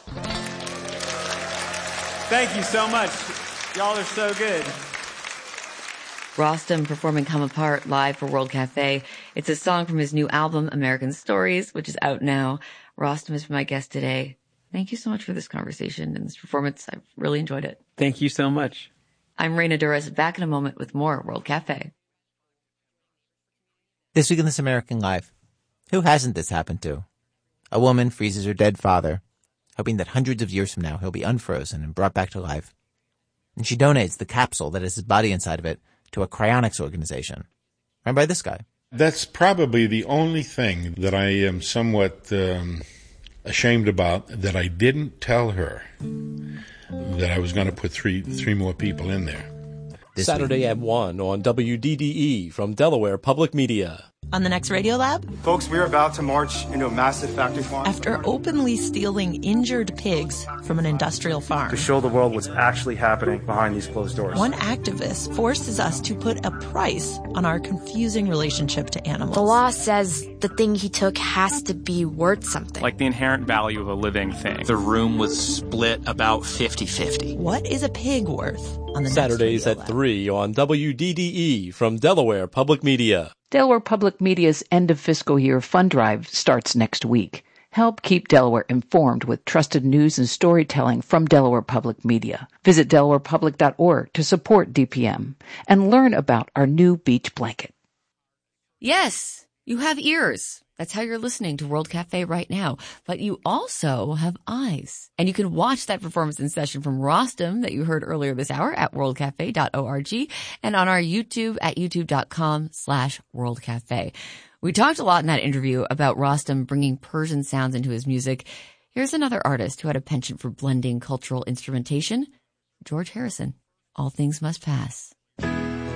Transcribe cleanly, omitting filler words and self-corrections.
Thank you so much. Y'all are so good. Rostam performing Come Apart live for World Cafe. It's a song from his new album, American Stories, which is out now. Rostam has been my guest today. Thank you so much for this conversation and this performance. I've really enjoyed it. Thank you so much. I'm Reina Douras, back in a moment with more World Cafe. This week in This American Life, who hasn't this happened to? A woman freezes her dead father, hoping that hundreds of years from now he'll be unfrozen and brought back to life. And she donates the capsule that has his body inside of it to a cryonics organization, run by this guy. That's probably the only thing that I am somewhat ashamed about, that I didn't tell her that I was going to put three more people in there. Saturday at 1 on WDDE from Delaware Public Media. On the next Radiolab, folks, we're about to march into a massive factory farm. After openly stealing injured pigs from an industrial farm, to show the world what's actually happening behind these closed doors. One activist forces us to put a price on our confusing relationship to animals. The law says the thing he took has to be worth something. Like the inherent value of a living thing. The room was split about 50-50. What is a pig worth? On the Saturdays next at 3 on WDDE from Delaware Public Media. Delaware Public Media's end of fiscal year fund drive starts next week. Help keep Delaware informed with trusted news and storytelling from Delaware Public Media. Visit delawarepublic.org to support DPM and learn about our new beach blanket. Yes, you have ears. That's how you're listening to World Cafe right now. But you also have eyes. And you can watch that performance in session from Rostam that you heard earlier this hour at worldcafe.org and on our YouTube at youtube.com/worldcafe. We talked a lot in that interview about Rostam bringing Persian sounds into his music. Here's another artist who had a penchant for blending cultural instrumentation, George Harrison. All Things Must Pass.